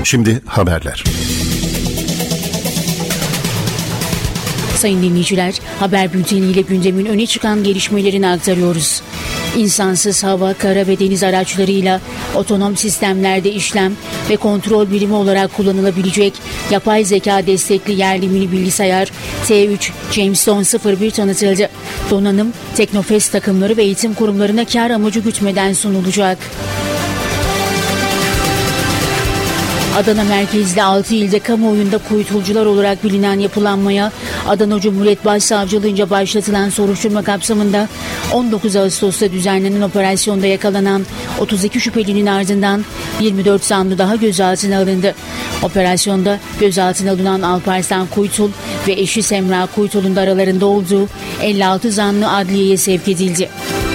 Şimdi haberler. Sayın dinleyiciler, haber bülteniyle gündemin öne çıkan gelişmelerini aktarıyoruz. İnsansız hava, kara ve deniz araçlarıyla otonom sistemlerde işlem ve kontrol birimi olarak kullanılabilecek yapay zeka destekli yerli mini bilgisayar T3 Jamestown 01 tanıtıldı. Donanım, Teknofest takımları ve eğitim kurumlarına kar amacı gütmeden sunulacak. Adana merkezli 6 ilde kamuoyunda kuyutulcular olarak bilinen yapılanmaya Adana Cumhuriyet Başsavcılığınca başlatılan soruşturma kapsamında 19 Ağustos'ta düzenlenen operasyonda yakalanan 32 şüphelinin ardından 24 zanlı daha gözaltına alındı. Operasyonda gözaltına alınan Alparslan Kuytul ve eşi Semra Kuytul'un da aralarında olduğu 56 zanlı adliyeye sevk edildi.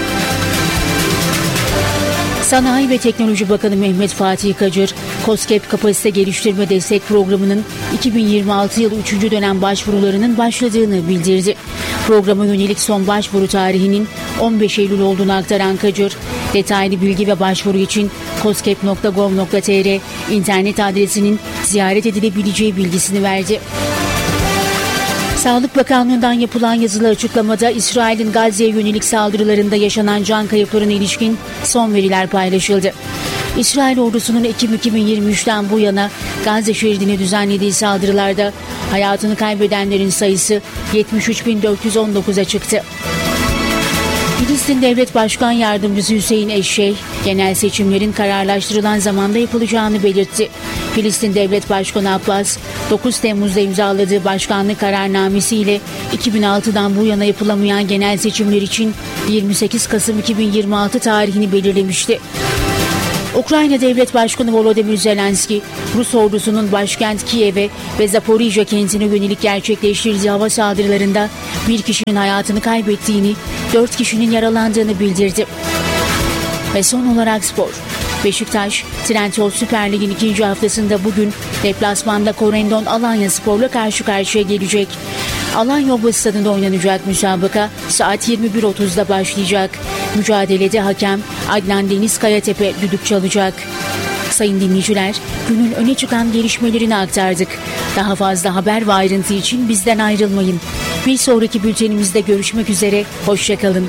Sanayi ve Teknoloji Bakanı Mehmet Fatih Kacır, KOSGEB Kapasite Geliştirme Destek Programı'nın 2026 yılı 3. dönem başvurularının başladığını bildirdi. Programa yönelik son başvuru tarihinin 15 Eylül olduğunu aktaran Kacır, detaylı bilgi ve başvuru için kosgeb.gov.tr internet adresinin ziyaret edilebileceği bilgisini verdi. Sağlık Bakanlığı'ndan yapılan yazılı açıklamada İsrail'in Gazze'ye yönelik saldırılarında yaşanan can kayıplarına ilişkin son veriler paylaşıldı. İsrail ordusunun Ekim 2023'ten bu yana Gazze şeridine düzenlediği saldırılarda hayatını kaybedenlerin sayısı 73.419'a çıktı. Filistin Devlet Başkan Yardımcısı Hüseyin Eşşey, genel seçimlerin kararlaştırılan zamanda yapılacağını belirtti. Filistin Devlet Başkanı Abbas, 9 Temmuz'da imzaladığı başkanlık kararnamesiyle 2006'dan bu yana yapılamayan genel seçimler için 28 Kasım 2026 tarihini belirlemişti. Ukrayna Devlet Başkanı Volodymyr Zelenski, Rus ordusunun başkent Kiev'e ve Zaporijya kentine yönelik gerçekleştirdiği hava saldırılarında bir kişinin hayatını kaybettiğini, 4 kişinin yaralandığını bildirdi. Ve son olarak spor. Beşiktaş, Trendyol Süper Lig'in 2. haftasında bugün deplasmanda Corendon Alanya Spor'la karşı karşıya gelecek. Alanya Obası Stadı'nda oynanacak müsabaka saat 21.30'da başlayacak. Mücadelede hakem Adnan Deniz Kayatepe düdük çalacak. Sayın dinleyiciler, günün öne çıkan gelişmelerini aktardık. Daha fazla haber ve ayrıntı için bizden ayrılmayın. Bir sonraki bültenimizde görüşmek üzere, hoşça kalın.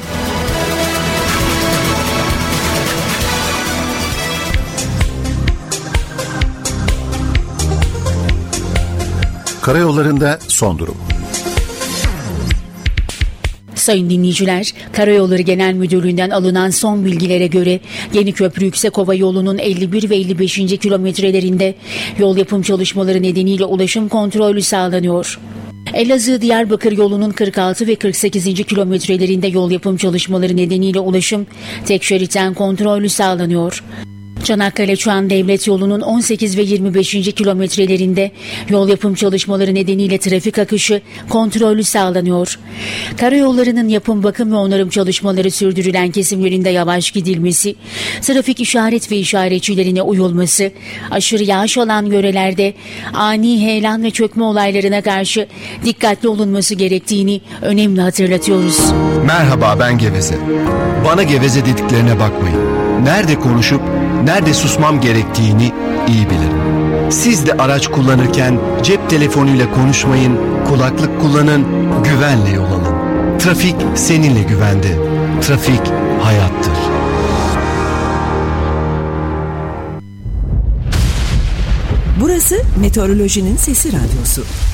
Karayollarında son durum. Sayın dinleyiciler, Karayolları Genel Müdürlüğü'nden alınan son bilgilere göre Yeniköprü Yüksekova yolunun 51 ve 55. kilometrelerinde yol yapım çalışmaları nedeniyle ulaşım kontrolü sağlanıyor. Elazığ-Diyarbakır yolunun 46 ve 48. kilometrelerinde yol yapım çalışmaları nedeniyle ulaşım tek şeritten kontrollü sağlanıyor. Çanakkale-Çuan Devlet yolunun 18 ve 25. kilometrelerinde yol yapım çalışmaları nedeniyle trafik akışı kontrollü sağlanıyor. Karayollarının yapım, bakım ve onarım çalışmaları sürdürülen kesimlerinde yavaş gidilmesi, trafik işaret ve işaretçilerine uyulması, aşırı yağış alan yörelerde ani heyelan ve çökme olaylarına karşı dikkatli olunması gerektiğini önemli hatırlatıyoruz. Merhaba, ben Geveze. Bana geveze dediklerine bakmayın. Nerede konuşup nerede susmam gerektiğini iyi bilirim. Siz de araç kullanırken cep telefonuyla konuşmayın, kulaklık kullanın, güvenle yol alın. Trafik seninle güvende. Trafik hayattır. Burası Meteorolojinin Sesi Radyosu.